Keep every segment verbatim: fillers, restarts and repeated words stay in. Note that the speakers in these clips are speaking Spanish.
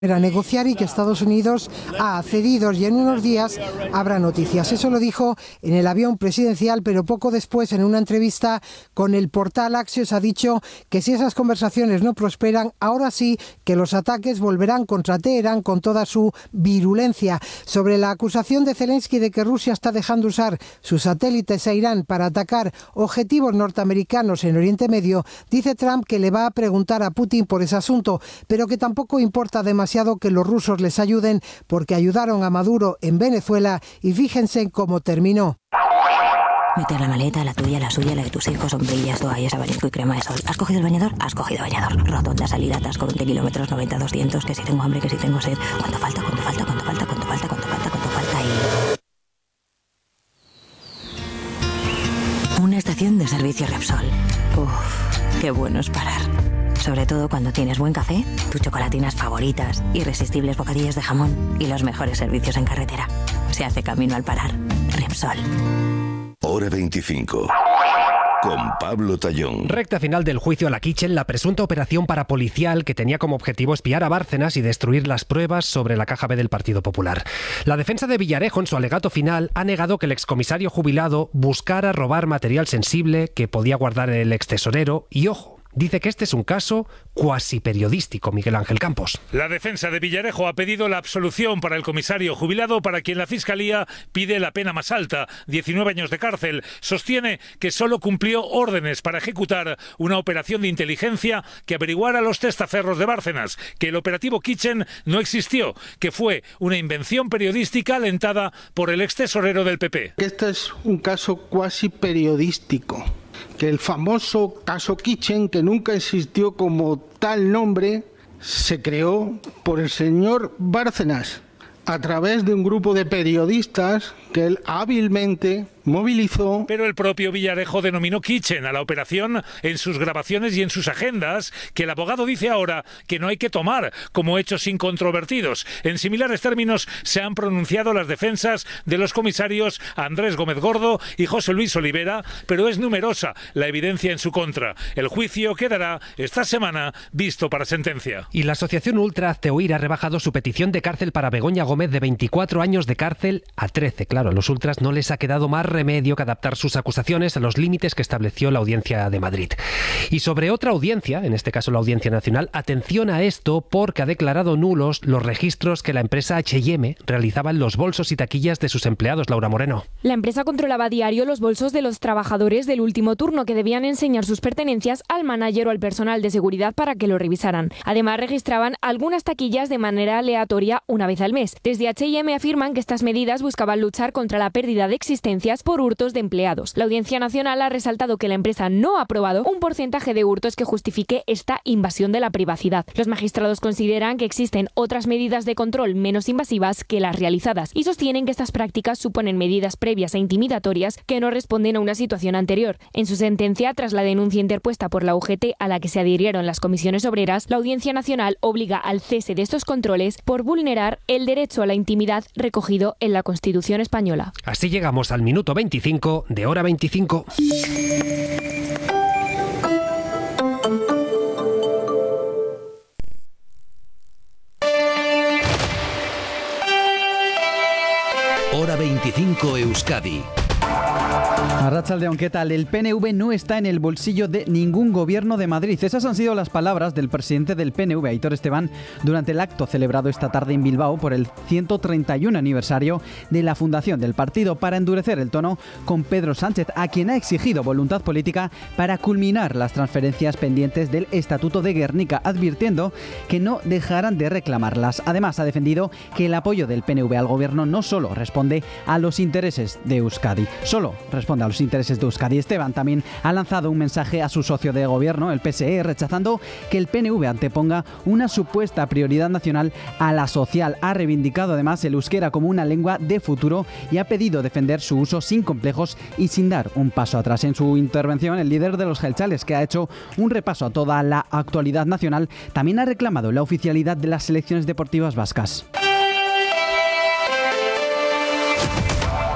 a negociar y que Estados Unidos ha accedido y en unos días habrá noticias. Eso lo dijo en el avión presidencial, pero poco después en una entrevista con el portal Axios ha dicho que si esas conversaciones no prosperan, ahora sí que los ataques volverán contra Teherán con toda su virulencia. Sobre la acusación de Zelensky de que Rusia está dejando usar sus satélites a Irán para atacar objetivos norteamericanos en Oriente Medio, dice Trump que le va a preguntar a Putin por ese asunto, pero que tampoco importa demasiado que los rusos les ayuden porque ayudaron a Maduro en Venezuela y fíjense en cómo terminó. Meter la maleta, la tuya, la suya, la de tus hijos, sombrillas, toallas, abanico y crema de sol. ¿Has cogido el bañador? Has cogido bañador. Rotonda, salida, atasco, veinte kilómetros, noventa, doscientos, que si tengo hambre, que si tengo sed. ¿Cuánto falta? ¿Cuánto falta? ¿Cuánto falta? ¿Cuánto falta? ¿Cuánto falta? ¿Cuánto falta? Y... una estación de servicio Repsol. Uff, qué bueno es parar. Sobre todo cuando tienes buen café, tus chocolatinas favoritas, irresistibles bocadillos de jamón y los mejores servicios en carretera. Se hace camino al parar. Repsol. Hora veinticinco. Con Pablo Tallón. Recta final del juicio a la Kitchen, la presunta operación parapolicial que tenía como objetivo espiar a Bárcenas y destruir las pruebas sobre la caja B del Partido Popular. La defensa de Villarejo, en su alegato final, ha negado que el excomisario jubilado buscara robar material sensible que podía guardar el extesorero y, ojo, dice que este es un caso cuasi periodístico, Miguel Ángel Campos. La defensa de Villarejo ha pedido la absolución para el comisario jubilado, para quien la Fiscalía pide la pena más alta, diecinueve años de cárcel. Sostiene que solo cumplió órdenes para ejecutar una operación de inteligencia que averiguara los testaferros de Bárcenas, que el operativo Kitchen no existió, que fue una invención periodística alentada por el extesorero del P P. Este es un caso cuasi periodístico, que el famoso caso Kitchen, que nunca existió como tal nombre, se creó por el señor Bárcenas a través de un grupo de periodistas que él hábilmente movilizó. Pero el propio Villarejo denominó Kitchen a la operación en sus grabaciones y en sus agendas, que el abogado dice ahora que no hay que tomar como hechos incontrovertidos. En similares términos se han pronunciado las defensas de los comisarios Andrés Gómez Gordo y José Luis Olivera, pero es numerosa la evidencia en su contra. El juicio quedará esta semana visto para sentencia. Y la asociación Ultra Azteoir ha rebajado su petición de cárcel para Begoña Gómez de veinticuatro años de cárcel a trece. Claro, a los ultras no les ha quedado más remedio que adaptar sus acusaciones a los límites que estableció la Audiencia de Madrid. Y sobre otra audiencia, en este caso la Audiencia Nacional, atención a esto porque ha declarado nulos los registros que la empresa H y M realizaba en los bolsos y taquillas de sus empleados. Laura Moreno. La empresa controlaba a diario los bolsos de los trabajadores del último turno, que debían enseñar sus pertenencias al manager o al personal de seguridad para que lo revisaran. Además, registraban algunas taquillas de manera aleatoria una vez al mes. Desde H y M afirman que estas medidas buscaban luchar contra la pérdida de existencias por hurtos de empleados. La Audiencia Nacional ha resaltado que la empresa no ha aprobado un porcentaje de hurtos que justifique esta invasión de la privacidad. Los magistrados consideran que existen otras medidas de control menos invasivas que las realizadas y sostienen que estas prácticas suponen medidas previas e intimidatorias que no responden a una situación anterior. En su sentencia, tras la denuncia interpuesta por la U G T a la que se adhirieron las comisiones obreras, la Audiencia Nacional obliga al cese de estos controles por vulnerar el derecho a la intimidad recogido en la Constitución española. Así llegamos al minuto veinticinco de Hora veinticinco. Hora veinticinco Euskadi. Arratsaldeon, ¿qué tal? El P N V no está en el bolsillo de ningún gobierno de Madrid. Esas han sido las palabras del presidente del P N V, Aitor Esteban, durante el acto celebrado esta tarde en Bilbao por el ciento treinta y uno aniversario de la fundación del partido, para endurecer el tono con Pedro Sánchez, a quien ha exigido voluntad política para culminar las transferencias pendientes del Estatuto de Gernika, advirtiendo que no dejarán de reclamarlas. Además, ha defendido que el apoyo del P N V al gobierno no solo responde a los intereses de Euskadi, solo responde a los intereses de Euskadi. Esteban también ha lanzado un mensaje a su socio de gobierno, el P S E, rechazando que el P N V anteponga una supuesta prioridad nacional a la social. Ha reivindicado además el euskera como una lengua de futuro y ha pedido defender su uso sin complejos y sin dar un paso atrás. En su intervención, el líder de los jeltzales, que ha hecho un repaso a toda la actualidad nacional, también ha reclamado la oficialidad de las selecciones deportivas vascas.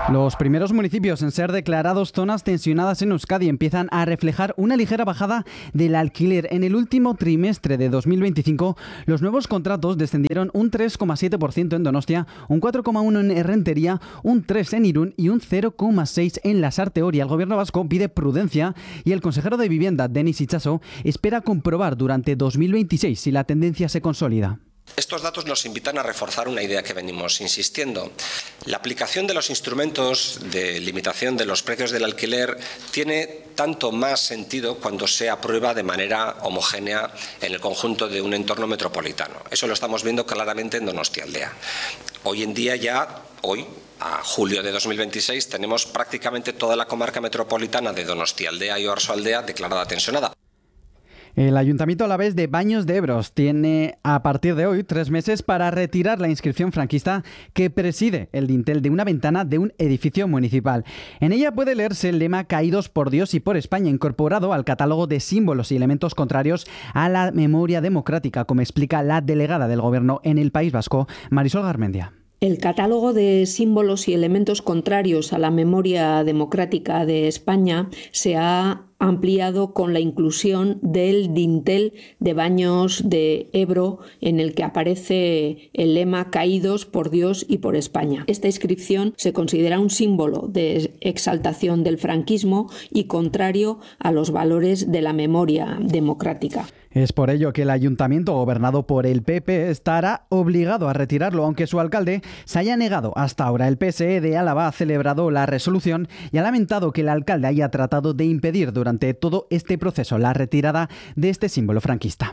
Los primeros municipios en ser declarados zonas tensionadas en Euskadi empiezan a reflejar una ligera bajada del alquiler. En el último trimestre de dos mil veinticinco, los nuevos contratos descendieron un tres coma siete por ciento en Donostia, un cuatro coma uno por ciento en Errentería, un tres por ciento en Irún y un cero coma seis por ciento en Lasarte Oria. El gobierno vasco pide prudencia y el consejero de Vivienda, Denis Itxaso, espera comprobar durante dos mil veintiséis si la tendencia se consolida. Estos datos nos invitan a reforzar una idea que venimos insistiendo. La aplicación de los instrumentos de limitación de los precios del alquiler tiene tanto más sentido cuando se aprueba de manera homogénea en el conjunto de un entorno metropolitano. Eso lo estamos viendo claramente en Donostialdea. Hoy en día ya, hoy, a julio de dos mil veintiséis, tenemos prácticamente toda la comarca metropolitana de Donostialdea y Oarsoaldea declarada tensionada. El Ayuntamiento alavés de Baños de Ebro tiene a partir de hoy tres meses para retirar la inscripción franquista que preside el dintel de una ventana de un edificio municipal. En ella puede leerse el lema "Caídos por Dios y por España", incorporado al catálogo de símbolos y elementos contrarios a la memoria democrática, como explica la delegada del Gobierno en el País Vasco, Marisol Garmendia. El catálogo de símbolos y elementos contrarios a la memoria democrática de España se ha ampliado con la inclusión del dintel de Baños de Ebro, en el que aparece el lema "Caídos por Dios y por España". Esta inscripción se considera un símbolo de exaltación del franquismo y contrario a los valores de la memoria democrática. Es por ello que el ayuntamiento, gobernado por el P P, estará obligado a retirarlo, aunque su alcalde se haya negado hasta ahora. El P S E de Álava ha celebrado la resolución y ha lamentado que el alcalde haya tratado de impedir durante todo este proceso la retirada de este símbolo franquista.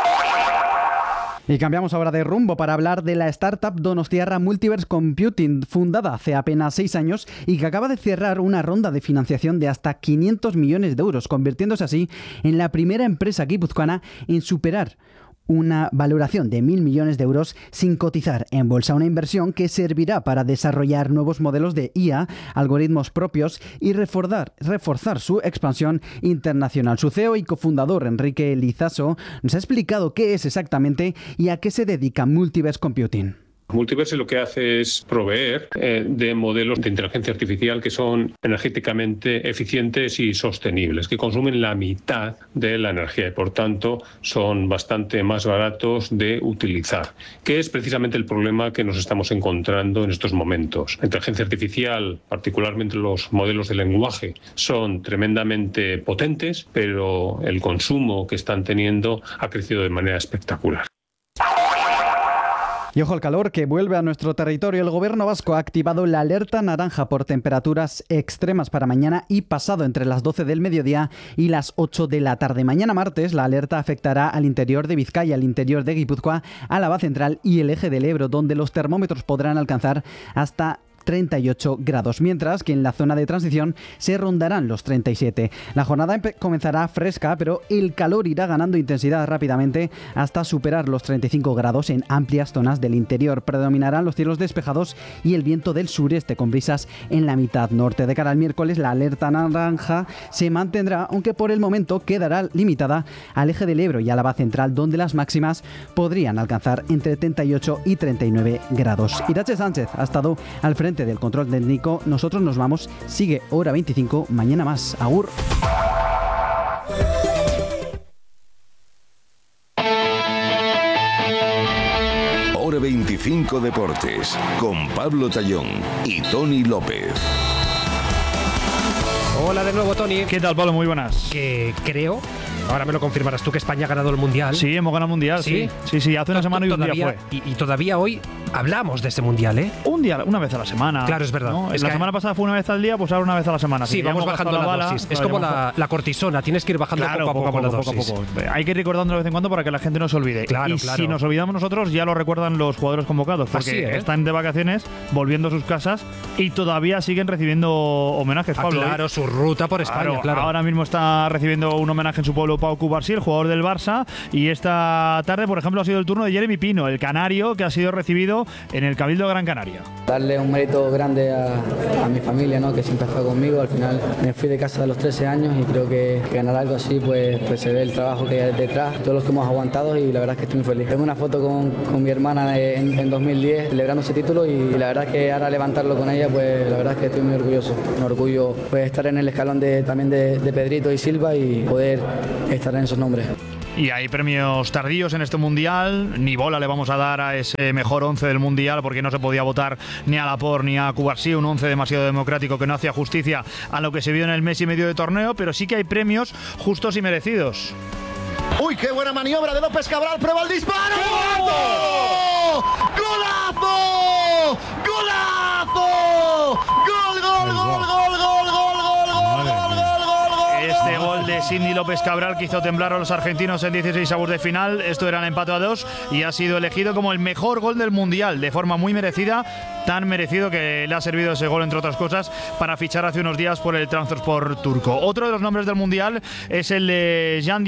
Y cambiamos ahora de rumbo para hablar de la startup donostiarra Multiverse Computing, fundada hace apenas seis años y que acaba de cerrar una ronda de financiación de hasta quinientos millones de euros, convirtiéndose así en la primera empresa guipuzcoana en superar una valoración de mil millones de euros sin cotizar en bolsa. Una inversión que servirá para desarrollar nuevos modelos de I A, algoritmos propios y reforzar, reforzar su expansión internacional. Su C E O y cofundador, Enrique Lizaso, nos ha explicado qué es exactamente y a qué se dedica Multiverse Computing. Multiverse lo que hace es proveer eh, de modelos de inteligencia artificial que son energéticamente eficientes y sostenibles, que consumen la mitad de la energía y por tanto son bastante más baratos de utilizar, que es precisamente el problema que nos estamos encontrando en estos momentos. La inteligencia artificial, particularmente los modelos de lenguaje, son tremendamente potentes, pero el consumo que están teniendo ha crecido de manera espectacular. Y ojo al calor que vuelve a nuestro territorio. El gobierno vasco ha activado la alerta naranja por temperaturas extremas para mañana y pasado entre las doce del mediodía y las ocho de la tarde. Mañana martes la alerta afectará al interior de Vizcaya, al interior de Guipúzcoa, Álava Central y el eje del Ebro, donde los termómetros podrán alcanzar hasta treinta y ocho grados, mientras que en la zona de transición se rondarán los treinta y siete. La jornada comenzará fresca, pero el calor irá ganando intensidad rápidamente hasta superar los treinta y cinco grados en amplias zonas del interior. Predominarán los cielos despejados y el viento del sureste con brisas en la mitad norte. De cara al miércoles, la alerta naranja se mantendrá, aunque por el momento quedará limitada al eje del Ebro y Álava Central, donde las máximas podrían alcanzar entre treinta y ocho y treinta y nueve grados. Irache Sánchez ha estado al frente del control técnico. Nosotros nos vamos. Sigue Hora veinticinco. Mañana más. Agur. Hora veinticinco Deportes con Pablo Tallón y Tony López. Hola de nuevo, Tony. ¿Qué tal, Pablo? Muy buenas. Que creo, ahora me lo confirmarás tú, que España ha ganado el Mundial. Sí, hemos ganado el Mundial, sí. Sí, sí, sí hace una semana y un día fue. Y, y todavía hoy hablamos de ese Mundial, ¿eh? Un día, una vez a la semana. Claro, es verdad. ¿no? Es la que semana pasada fue una vez al día, pues ahora una vez a la semana. Sí, vamos bajando la, la bala, dosis. Es como la, la cortisona, tienes que ir bajando claro, poco a poco, poco, poco, la dosis. Poco a poco. Hay que ir recordando de vez en cuando para que la gente no se olvide. Claro, y claro. si nos olvidamos nosotros, ya lo recuerdan los jugadores convocados, porque Así, ¿eh? están de vacaciones, volviendo a sus casas y todavía siguen recibiendo homenajes, Pablo. Ah, claro, su ruta por España, claro, claro. Ahora mismo está recibiendo un homenaje en su pueblo Pau Cubarsí, el jugador del Barça, y esta tarde, por ejemplo, ha sido el turno de Jeremy Pino, el canario, que ha sido recibido Cabildo en el Cabildo de Gran Canaria. Darle un mérito grande a, a mi familia, ¿no? Que siempre ha estado conmigo. Al final me fui de casa a los trece años y creo que, que ganar algo así pues, pues se ve el trabajo que hay detrás, todos los que hemos aguantado, y la verdad es que estoy muy feliz. Tengo una foto con, con mi hermana en, en dos mil diez celebrando ese título, y la verdad es que ahora levantarlo con ella, pues la verdad es que estoy muy orgulloso. Un orgullo pues, estar en el escalón de, también de, de Pedrito y Silva y poder estar en esos nombres. Y hay premios tardíos en este Mundial. Ni bola le vamos a dar a ese mejor once del Mundial, porque no se podía votar ni a Laporte ni a Cubarsí, un once demasiado democrático que no hacía justicia a lo que se vio en el mes y medio de torneo, pero sí que hay premios justos y merecidos. ¡Uy, qué buena maniobra de López Cabral! ¡Prueba el disparo! ¡Golazo! ¡Golazo! ¡Golazo! ¡Gol, gol, gol, gol, gol, gol, gol, gol, gol, gol! Este gol de Cindy López Cabral que hizo temblar a los argentinos en dieciséis avos de final. Esto era el empate a dos y ha sido elegido como el mejor gol del Mundial, de forma muy merecida. Tan merecido que le ha servido ese gol, entre otras cosas, para fichar hace unos días por el Trabzonspor turco. Otro de los nombres del Mundial es el de Jean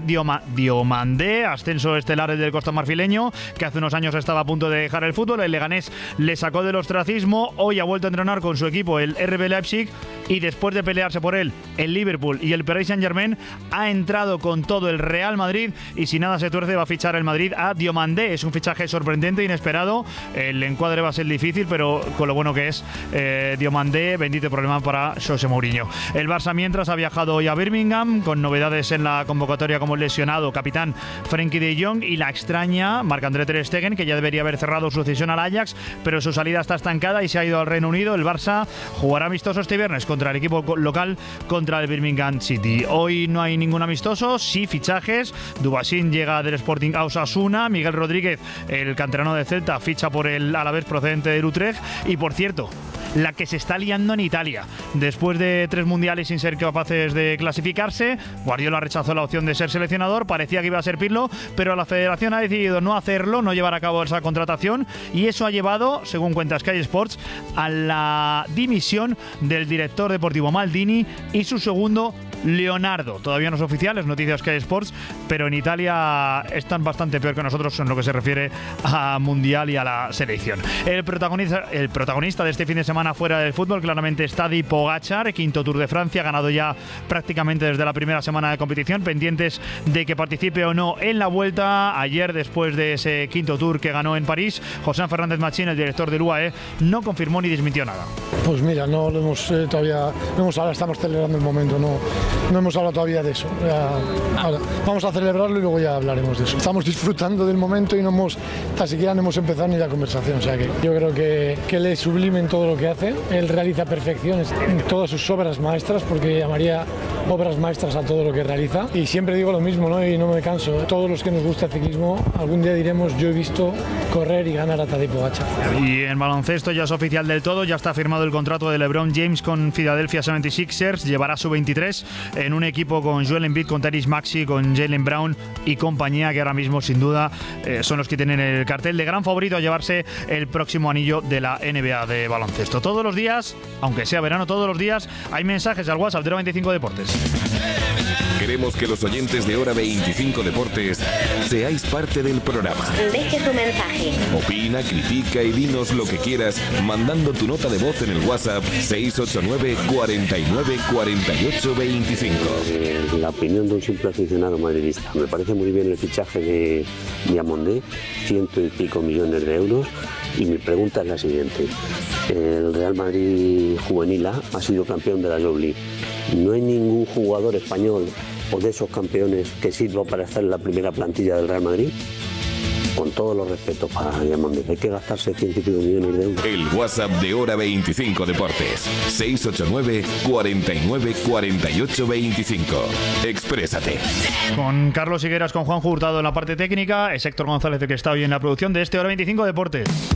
Diomandé, ascenso estelar del costa marfileño, que hace unos años estaba a punto de dejar el fútbol. El Leganés le sacó del ostracismo. Hoy ha vuelto a entrenar con su equipo, el R B Leipzig, y después de pelearse por él el Liverpool y el Paris Saint-Germain, ha entrado con todo el Real Madrid, y si nada se tuerce va a fichar el Madrid a Diomandé. Es un fichaje sorprendente, inesperado. El encuadre va a ser difícil, pero con lo bueno que es eh, Diomandé, bendito problema para José Mourinho. El Barça, mientras, ha viajado hoy a Birmingham, con novedades en la convocatoria como el lesionado capitán Frenkie de Jong y la extraña Marc-André ter Stegen, que ya debería haber cerrado su cesión al Ajax, pero su salida está estancada y se ha ido al Reino Unido. El Barça jugará amistoso este viernes contra el equipo local, contra el Birmingham City. Hoy no hay ningún amistoso, sí fichajes. Dubasín llega del Sporting a Osasuna. Miguel Rodríguez, el canterano de Celta, ficha por el Alavés procedente del Utrecht. Y por cierto, la que se está liando en Italia. Después de tres mundiales sin ser capaces de clasificarse, Guardiola rechazó la opción de ser seleccionador. Parecía que iba a ser Pirlo, pero la federación ha decidido no hacerlo, no llevar a cabo esa contratación, y eso ha llevado, según cuenta Sky Sports, a la dimisión del director deportivo Maldini y su segundo, Leonardo. Todavía no es oficial, es noticia Sky Sports, pero en Italia están bastante peor que nosotros en lo que se refiere a Mundial y a la selección. El protagonista, el protagonista de este fin de semana fuera del fútbol claramente es Tadej Pogačar, quinto Tour de Francia, ganado ya prácticamente desde la primera semana de competición, pendientes de que participe o no en la Vuelta. Ayer, después de ese quinto Tour que ganó en París, José Fernández Machín, el director del U A E, no confirmó ni desmintió nada. Pues mira, no lo hemos eh, todavía, no hemos, ahora estamos celebrando el momento, no, no hemos hablado todavía de eso. Ya, ahora, vamos a celebrarlo y luego ya hablaremos de eso. Estamos disfrutando del momento y no hemos, tan siquiera no hemos empezado ni la conversación, o sea que yo creo que, que él es sublime en todo lo que hace, él realiza perfecciones en todas sus obras maestras, porque llamaría obras maestras a todo lo que realiza, y siempre digo lo mismo, ¿no? Y no me canso, todos los que nos gusta el ciclismo, algún día diremos, yo he visto correr y ganar a Tadej Pogačar. Y en baloncesto ya es oficial del todo, ya está firmado el contrato de LeBron James con Philadelphia setenta y seis ers, llevará su veintitrés en un equipo con Joel Embiid, con Tyrese Maxey, con Jaylen Brown y compañía, que ahora mismo sin duda eh, son los que tienen el cartel de gran favorito a llevarse el próximo anillo de la N B A de baloncesto. Todos los días, aunque sea verano, todos los días hay mensajes al WhatsApp de Hora veinticinco Deportes. Queremos que los oyentes de Hora veinticinco Deportes seáis parte del programa. Deje tu mensaje. Opina, critica y dinos lo que quieras mandando tu nota de voz en el WhatsApp seis ocho nueve, cuarenta y nueve, cuarenta y ocho, veinticinco. Eh, la opinión de un simple aficionado madridista. Me parece muy bien el fichaje de Diomandé, ciento y pico millones de euros. Y mi pregunta es la siguiente. El Real Madrid Juvenil A ha sido campeón de la Youth League. ¿No hay ningún jugador español o de esos campeones que sirva para estar en la primera plantilla del Real Madrid? Con todos los respetos para Diomandé, hay que gastarse ciento y pico millones de euros. El WhatsApp de Hora veinticinco Deportes, seis ocho nueve, cuarenta y nueve, cuarenta y ocho, veinticinco. Exprésate. Con Carlos Higueras, con Juan Hurtado en la parte técnica, es Héctor González el que está hoy en la producción de este Hora veinticinco Deportes.